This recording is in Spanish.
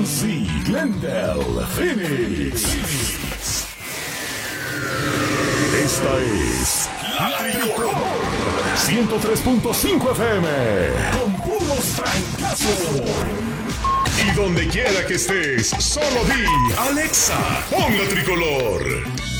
Sí, Glendale, Phoenix. Esta es La Tricolor 103.5 FM con puros francazos. Y donde quiera que estés, solo di Alexa, pon La Tricolor.